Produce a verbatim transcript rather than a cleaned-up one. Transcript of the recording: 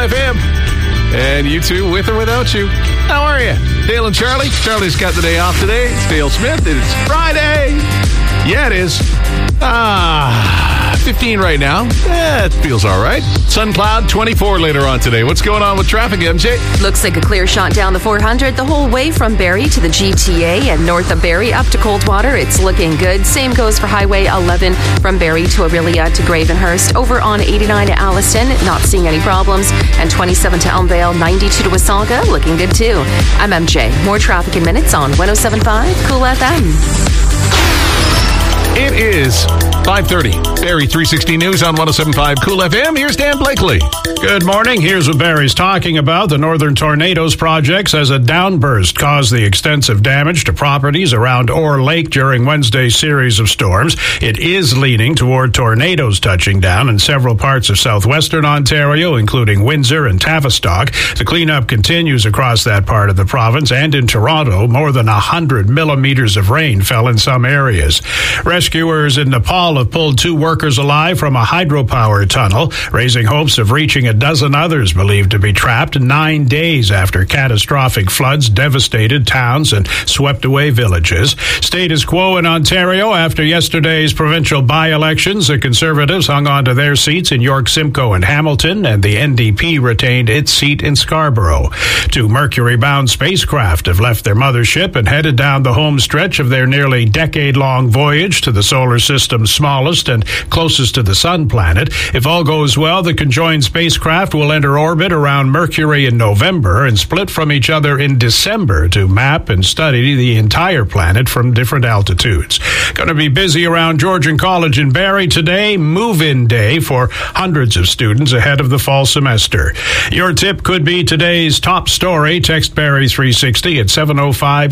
F M. And you two, with or without you. How are you? Dale and Charlie. Charlie's got the day off today. It's Dale Smith. It's Friday. Yeah, it is. Ah, fifteen right now. Eh, it feels all right. Sun cloud, twenty-four later on today. What's going on with traffic, M J? Looks like a clear shot down the four hundred the whole way from Barrie to the G T A and north of Barrie up to Coldwater. It's looking good. Same goes for Highway eleven from Barrie to Orillia to Gravenhurst. Over on eighty-nine to Alliston, not seeing any problems. And twenty-seven to Elmvale, ninety-two to Wasaga, looking good too. I'm M J. More traffic in minutes on one oh seven point five Cool F M. It is five thirty. Barrie three sixty News on one oh seven point five Cool F M. Here's Dan Blakely. Good morning. Here's what Barrie's talking about. The Northern Tornadoes Project says a downburst caused the extensive damage to properties around Orr Lake during Wednesday's series of storms. It is leaning toward tornadoes touching down in several parts of southwestern Ontario, including Windsor and Tavistock. The cleanup continues across that part of the province, and in Toronto, more than one hundred millimeters of rain fell in some areas. Rescuers in Nepal have pulled two workers alive from a hydropower tunnel, raising hopes of reaching a dozen others believed to be trapped nine days after catastrophic floods devastated towns and swept away villages. Status quo in Ontario after yesterday's provincial by-elections. The Conservatives hung on to their seats in York, Simcoe, and Hamilton, and the N D P retained its seat in Scarborough. Two Mercury-bound spacecraft have left their mothership and headed down the home stretch of their nearly decade-long voyage to the solar system's smallest and closest to the sun planet. If all goes well, the conjoined spacecraft will enter orbit around Mercury in November and split from each other in December to map and study the entire planet from different altitudes. Going to be busy around Georgian College in Barrie today, move-in day for hundreds of students ahead of the fall semester. Your tip could be today's top story. Text Barrie three sixty at seven oh five